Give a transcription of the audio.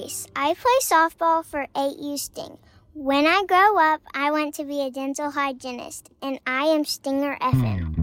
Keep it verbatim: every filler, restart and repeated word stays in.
Reese. I play softball for eight U Sting. When I grow up, I want to be a dental hygienist, and I am Stinger F M.